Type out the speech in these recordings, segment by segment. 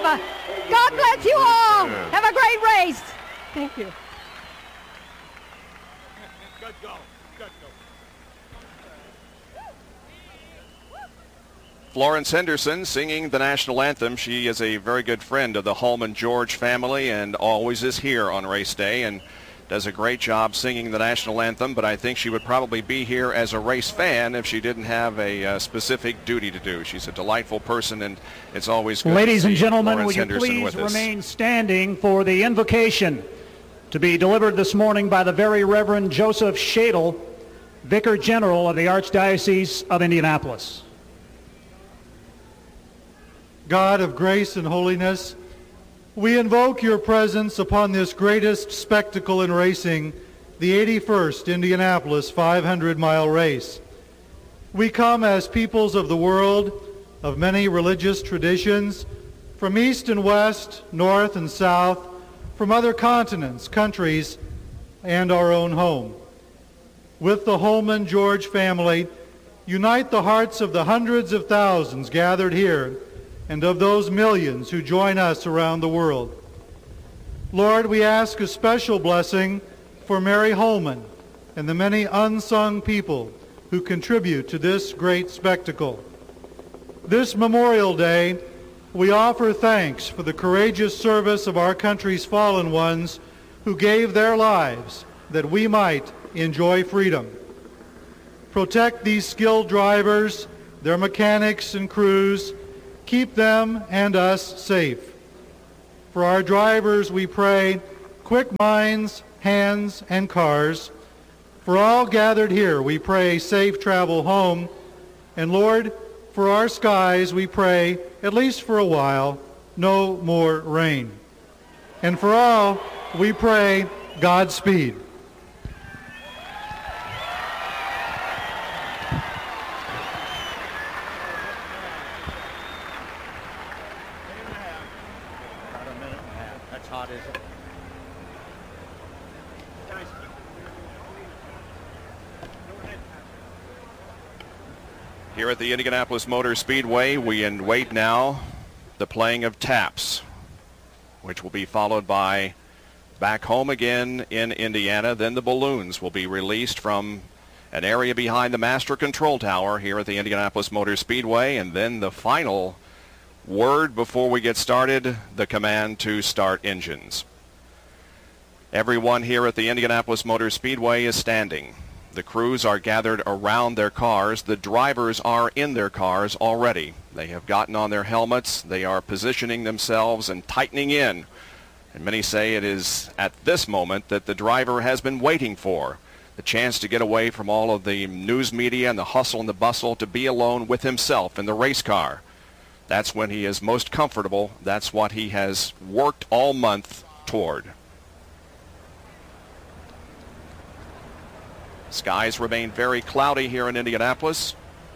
much. God bless you all. Have a great race. Thank you. Good go. Good go. Florence Henderson singing the national anthem. She is a very good friend of the Holman George family and always is here on race day and does a great job singing the national anthem, but I think she would probably be here as a race fan if she didn't have a specific duty to do. She's a delightful person, and it's always good Ladies to see and gentlemen, Florence will you Henderson please with us. remain standing for the invocation to be delivered this morning by the Very Reverend Joseph Shadle, Vicar General of the Archdiocese of Indianapolis. God of grace and holiness, we invoke your presence upon this greatest spectacle in racing, the 81st Indianapolis 500-mile race. We come as peoples of the world, of many religious traditions, from east and west, north and south, from other continents, countries, and our own home. With the Holman George family, unite the hearts of the hundreds of thousands gathered here and of those millions who join us around the world. Lord, we ask a special blessing for Mary Holman and the many unsung people who contribute to this great spectacle. This Memorial Day, we offer thanks for the courageous service of our country's fallen ones who gave their lives that we might enjoy freedom. Protect these skilled drivers, their mechanics and crews. Keep them and us safe. For our drivers, we pray, quick minds, hands, and cars. For all gathered here, we pray safe travel home. And Lord, for our skies, we pray, at least for a while, no more rain. And for all, we pray, Godspeed. Here at the Indianapolis Motor Speedway, we await now the playing of taps, which will be followed by back home again in Indiana. Then the balloons will be released from an area behind the master control tower here at the Indianapolis Motor Speedway. And then the final word before we get started, the command to start engines. Everyone here at the Indianapolis Motor Speedway is standing. The crews are gathered around their cars. The drivers are in their cars already. They have gotten on their helmets. They are positioning themselves and tightening in. And many say it is at this moment that the driver has been waiting for, the chance to get away from all of the news media and the hustle and the bustle, to be alone with himself in the race car. That's when he is most comfortable. That's what he has worked all month toward. Skies remain very cloudy here in Indianapolis.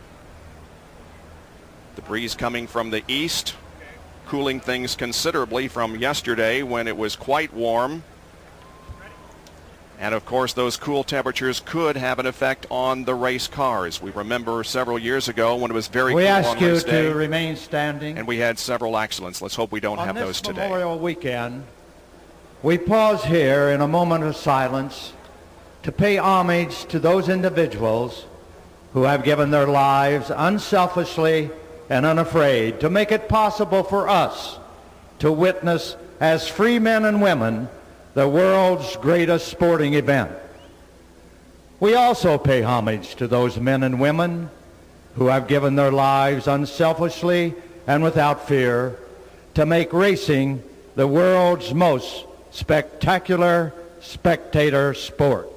The breeze coming from the east, cooling things considerably from yesterday when it was quite warm. And of course, those cool temperatures could have an effect on the race cars. We remember several years ago when it was very cool on We race ask day, you to remain standing. and we had several accidents. Let's hope we don't have those today. On this Memorial weekend, we pause here in a moment of silence to pay homage to those individuals who have given their lives unselfishly and unafraid to make it possible for us to witness as free men and women the world's greatest sporting event. We also pay homage to those men and women who have given their lives unselfishly and without fear to make racing the world's most spectacular spectator sport.